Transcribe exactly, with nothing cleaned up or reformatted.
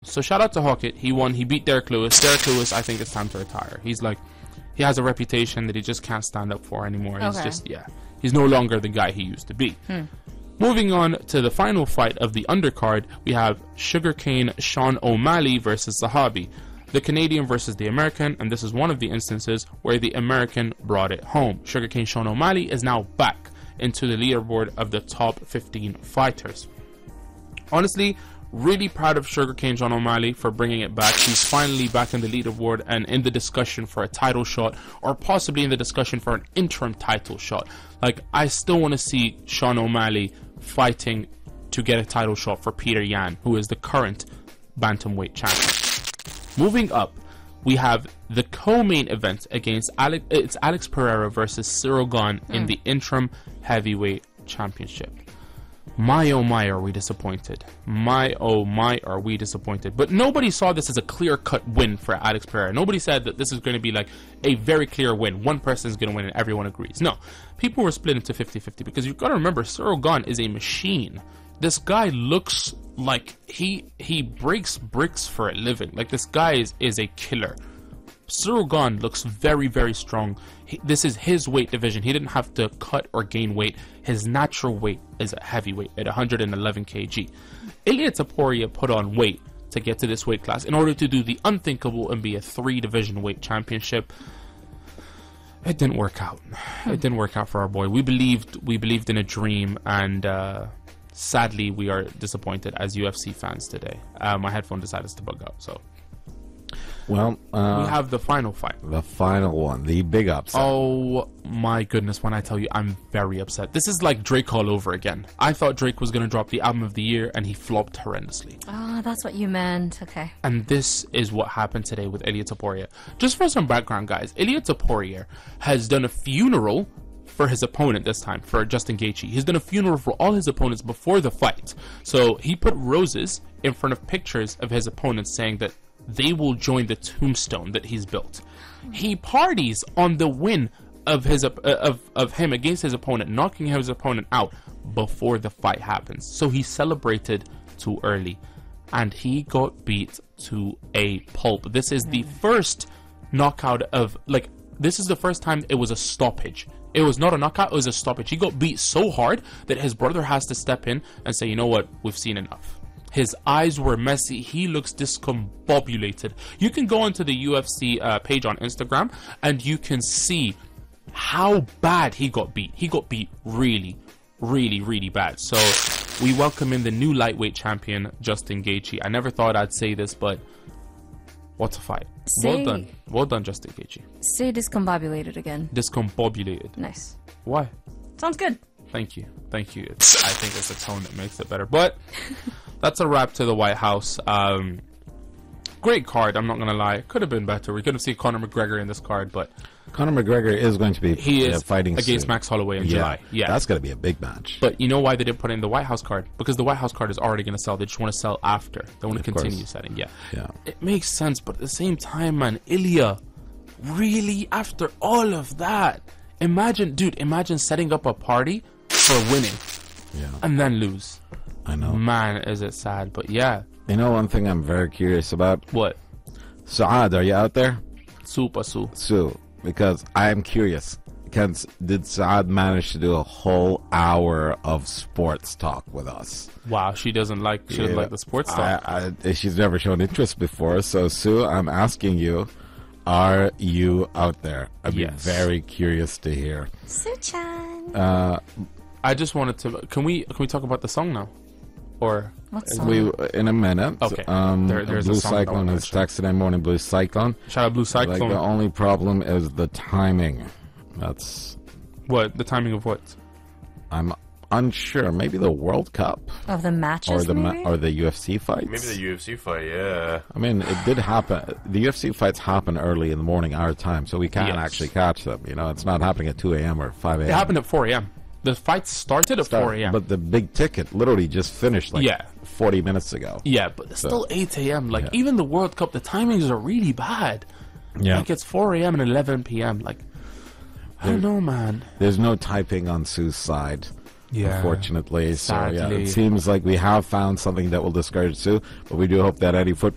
So shout out to Hawkett. He won. He beat Derek Lewis. Derek Lewis, I think it's time to retire. He's like, he has a reputation that he just can't stand up for anymore. He's Okay. just, yeah. He's no longer the guy he used to be. Hmm. Moving on to the final fight of the undercard, we have Sugarcane Sean O'Malley versus Zahabi. The Canadian versus the American, and this is one of the instances where the American brought it home. Sugarcane Sean O'Malley is now back into the leaderboard of the top fifteen fighters. Honestly, really proud of Sugarcane Sean O'Malley for bringing it back. He's finally back in the leaderboard and in the discussion for a title shot, or possibly in the discussion for an interim title shot. Like, I still want to see Sean O'Malley fighting to get a title shot for Peter Yan, who is the current bantamweight champion. Moving up, we have the co-main event against Alex, it's Alex Pereira versus Cyril Gane in the interim heavyweight championship. My oh my, are we disappointed. My oh my, are we disappointed. But nobody saw this as a clear-cut win for Alex Pereira. Nobody said that this is going to be like a very clear win. One person is going to win and everyone agrees. No. People were split into fifty fifty because you've got to remember, Cyril Gane is a machine. This guy looks like he he breaks bricks for a living. Like, this guy is, is a killer. Cyril Gane looks very, very strong. He, this is his weight division. He didn't have to cut or gain weight. His natural weight is a heavyweight at one hundred eleven kilograms. Ilia Topuria put on weight to get to this weight class in order to do the unthinkable and be a three division weight championship. It didn't work out. It didn't work out for our boy. We believed we believed in a dream, and uh, sadly we are disappointed as U F C fans today. Uh, my headphone decided to bug out, so. Well, uh, We have the final fight. the final one, the big upset. Oh my goodness, when I tell you, I'm very upset. This is like Drake all over again. I thought Drake was going to drop the album of the year, and he flopped horrendously. Oh, that's what you meant. Okay. And this is what happened today with Ilia Topuria. Just for some background, guys, Ilia Topuria has done a funeral for his opponent this time, for Justin Gaethje. He's done a funeral for all his opponents before the fight. So he put roses in front of pictures of his opponents, saying that they will join the tombstone that he's built. He parties on the win of his uh, of of him against his opponent, knocking his opponent out before the fight happens. So he celebrated too early, and he got beat to a pulp. This is the first knockout of, like, this is the first time it was a stoppage. It was not a knockout, it was a stoppage. He got beat so hard that his brother has to step in and say, you know what, we've seen enough. His eyes were messy. He looks discombobulated. You can go onto the U F C uh, page on Instagram and you can see how bad he got beat. He got beat really, really, really bad. So we welcome in the new lightweight champion, Justin Gaethje. I never thought I'd say this, but what a fight. Say- Well done. Well done, Justin Gaethje. Say discombobulated again. Discombobulated. Nice. Why? Sounds good. Thank you. Thank you. It's, I think it's the tone that makes it better. But that's a wrap to the White House. Um, great card, I'm not going to lie. Could have been better. We could have seen Conor McGregor in this card, but Conor McGregor is going to be he is uh, fighting against soon. Max Holloway in yeah, July. Yeah. That's going to be a big match. But you know why they didn't put it in the White House card? Because the White House card is already going to sell. They just want to sell after. They want to Of continue course. selling. Yeah. Yeah. It makes sense, but at the same time, man, Ilya, really, after all of that, imagine, dude, imagine setting up a party for winning Yeah, and then lose. I know. Man, is it sad. But yeah. You know one thing I'm very curious about? What? Saad, are you out there? Super Su. Sue, because I am curious. Can, did Saad manage to do a whole hour of sports talk with us? Wow, she doesn't like she doesn't Yeah, like the sports stuff. I, I, she's never shown interest before. So, Sue, I'm asking you, are you out there? I'd be Yes. very curious to hear. Suchan. Uh, I just wanted to. Can we can we talk about the song now, or What is- song? we in a minute. Okay. Um, There- there's a Blue song that I Cyclone wanna has texted in morning. Blue Cyclone. shout out Blue Like Cyclone? the only problem is the timing. That's What the timing of what? I'm unsure. Maybe the World Cup Of the matches, or the ma- maybe? or the U F C fights. Maybe the U F C fight, yeah. I mean, it did happen. The U F C fights happen early in the morning our time, so we can Yes. actually catch them. You know, it's not happening at two a.m. or five a.m. It happened at four a.m. The fight started at four a.m. But the big ticket literally just finished like Yeah. forty minutes ago. Yeah, but it's still eight a.m. Like, Yeah. even the World Cup, the timings are really bad. Yeah. Like, it's four a.m. and eleven p.m. Like, I don't know, man. There's no typing on Sue's side. Yeah. Unfortunately. So, yeah, Sadly. it seems like we have found something that will discourage Sue, but we do hope that Eddie Foot